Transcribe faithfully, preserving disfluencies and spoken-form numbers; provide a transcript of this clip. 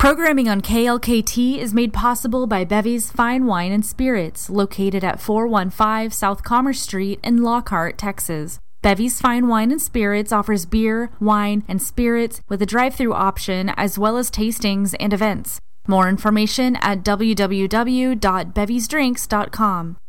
Programming on K L K T is made possible by Bevy's Fine Wine and Spirits, located at four one five South Commerce Street in Lockhart, Texas. Bevy's Fine Wine and Spirits offers beer, wine, and spirits with a drive-thru option as well as tastings and events. More information at w w w dot bevys drinks dot com.